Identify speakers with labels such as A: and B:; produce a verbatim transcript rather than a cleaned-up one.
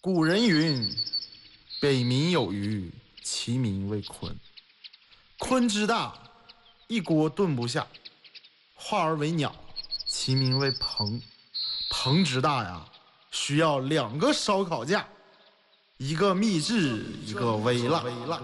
A: 古人云：“北冥有鱼，其名为鲲。鲲之大，一锅炖不下；化而为鸟，其名为鹏。鹏之大呀，需要两个烧烤架，一个秘制，一个微辣。